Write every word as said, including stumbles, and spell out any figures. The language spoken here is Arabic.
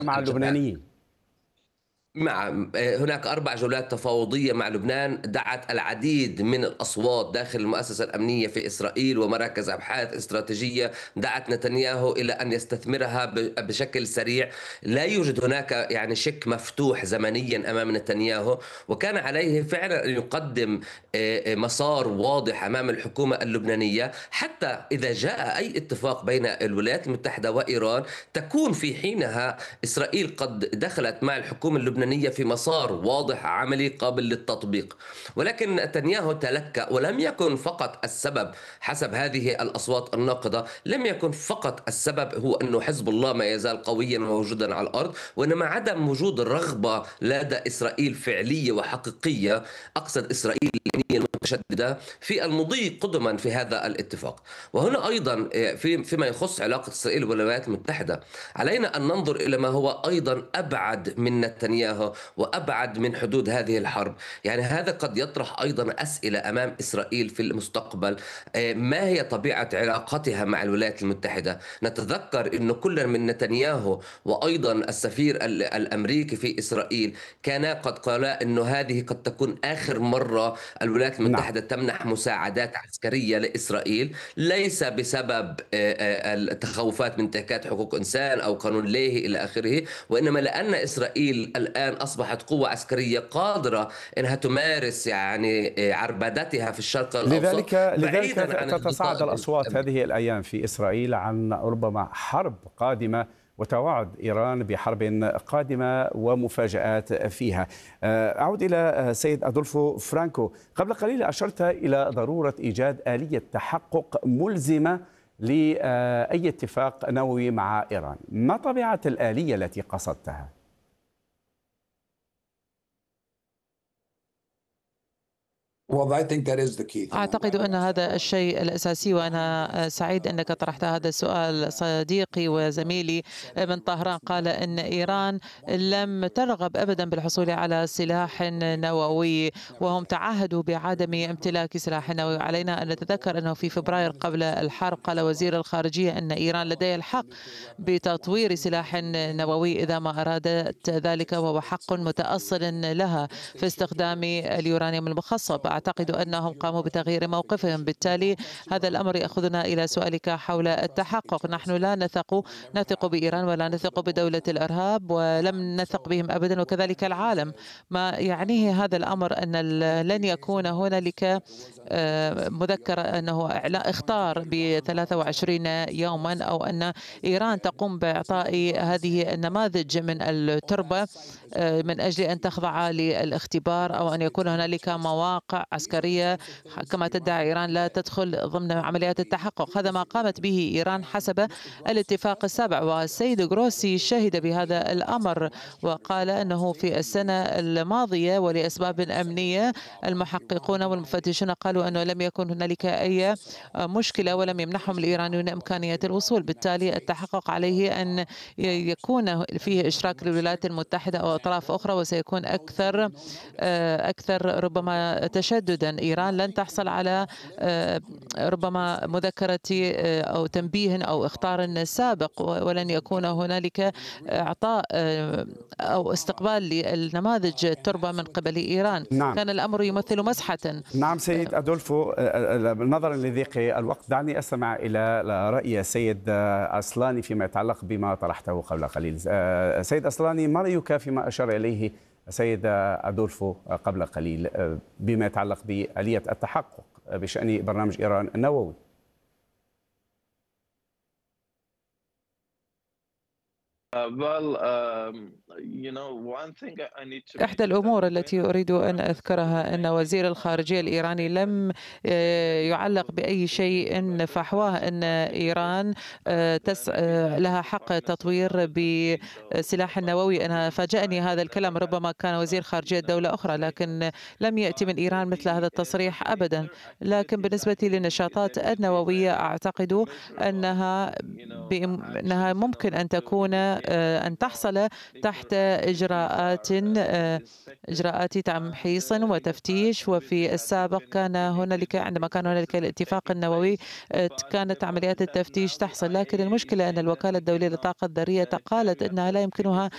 مع الجبهات. اللبنانيين. مع هناك أربع جولات تفاوضية مع لبنان دعت العديد من الأصوات داخل المؤسسة الأمنية في إسرائيل ومراكز أبحاث استراتيجية، دعت نتنياهو إلى أن يستثمرها ب- بشكل سريع. لا يوجد هناك يعني شك مفتوح زمنيا أمام نتنياهو، وكان عليه فعلا أن يقدم آه، آه، مسار واضح أمام الحكومة اللبنانية، حتى إذا جاء أي اتفاق بين الولايات المتحدة وإيران تكون في حينها إسرائيل قد دخلت مع الحكومة اللبنانية في مسار واضح عملي قابل للتطبيق. ولكن نتنياهو تلكأ، ولم يكن فقط السبب حسب هذه الأصوات الناقضة، لم يكن فقط السبب هو أنه حزب الله ما يزال قويا وموجودا على الأرض، وإنما عدم وجود الرغبة لدى إسرائيل فعلية وحقيقية، أقصد إسرائيل المتشددة، في المضي قدما في هذا الاتفاق. وهنا أيضا في فيما يخص علاقة إسرائيل والولايات المتحدة، علينا أن ننظر إلى ما هو أيضا أبعد من نتنياهو وأبعد من حدود هذه الحرب. يعني هذا قد يطرح أيضا أسئلة أمام إسرائيل في المستقبل. آه، ما هي طبيعة علاقتها مع الولايات المتحدة؟ نتذكر أن كل من نتنياهو وأيضا السفير ال- الأمريكي في إسرائيل كانا قد قالا أن هذه قد تكون آخر مرة الولايات نعم. المتحدة تمنح مساعدات عسكرية لإسرائيل، ليس بسبب آه، آه، التخوفات من انتهاكات حقوق إنسان أو قانون ليه إلى آخره، وإنما لأن إسرائيل الآن أصبحت قوة عسكرية قادرة أنها تمارس يعني آه، عربدتها في الشرق الأوسط لذلك لذلك بعيدا عن تتصاعد الخطاب الأصوات الأمريكي. هذه الأيام في إسرائيل عن ربما حرب قادمة وتوعد إيران بحرب قادمة ومفاجآت فيها. أعود إلى سيد أدولفو فرانكو. قبل قليل أشرت إلى ضرورة إيجاد آلية تحقق ملزمة لأي اتفاق نووي مع إيران. ما طبيعة الآلية التي قصدتها؟ Well, I think that is the key thing. I'm أعتقد glad you أن asked that هذا question. الشيء الأساسي، وأنا سعيد أنك طرحت هذا السؤال. صديقي وزميلي من طهران قال أن إيران لم ترغب أبدا بالحصول على سلاح نووي، وهم تعهدوا بعدم امتلاك سلاح نووي. علينا أن نتذكر أنه في فبراير قبل الحرب قال وزير الخارجية أن إيران لديها الحق بتطوير سلاح نووي إذا ما أرادت ذلك، وهو حق متأصل لها في استخدام اليورانيوم المخصب. أعتقد أنهم قاموا بتغيير موقفهم، بالتالي هذا الأمر يأخذنا إلى سؤالك حول التحقق. نحن لا نثق نثق بإيران ولا نثق بدولة الإرهاب، ولم نثق بهم أبدا، وكذلك العالم. ما يعنيه هذا الأمر أن لن يكون هنالك آه، مذكرة أنه اختار ب ثلاثة وعشرين يوما، أو أن إيران تقوم بإعطاء هذه النماذج من التربة آه، من أجل أن تخضع للاختبار، أو أن يكون هنالك مواقع عسكرية كما تدعي إيران لا تدخل ضمن عمليات التحقق. هذا ما قامت به إيران حسب الاتفاق السابع، والسيد غروسي شهد بهذا الأمر وقال أنه في السنة الماضية ولأسباب أمنية المحققون والمفتشون قالوا أنه لم يكن هنالك أي مشكلة ولم يمنحهم الإيرانيون إمكانية الوصول. بالتالي التحقق عليه أن يكون فيه إشراك الولايات المتحدة أو أطراف أخرى، وسيكون أكثر أكثر ربما تشددا. إيران لن تحصل على ربما مذكرة أو تنبيه أو إخطار سابق، ولن يكون هنالك إعطاء أو استقبال للنماذج التربة من قبل إيران. نعم. كان الأمر يمثل مسحة. نعم سيد أدولفو، نظرا لضيق الوقت دعني أستمع إلى رأي السيد أصلاني فيما يتعلق بما طرحته قبل قليل. سيد أصلاني، ما رأيك فيما أشار إليه السيد أدولفو قبل قليل بما يتعلق بآلية التحقق بشأن برنامج إيران النووي؟ إحدى الأمور التي أريد أن أذكرها أن وزير الخارجية الإيراني لم يعلق بأي شيء فحواه أن إيران لها حق تطوير بسلاح نووي. أنا فاجأني هذا الكلام، ربما كان وزير خارجية دولة أخرى، لكن لم يأتي من إيران مثل هذا التصريح أبدا. لكن بالنسبة للنشاطات النووية أعتقد أنها أنها ممكن أن تكون أن تحصل تحت إجراءات إجراءات تمحيص وتفتيش. وفي السابق كان هنالك عندما كان هنالك الاتفاق النووي كانت عمليات التفتيش تحصل، لكن المشكلة أن الوكالة الدولية للطاقة الذرية قالت أنها لا يمكنها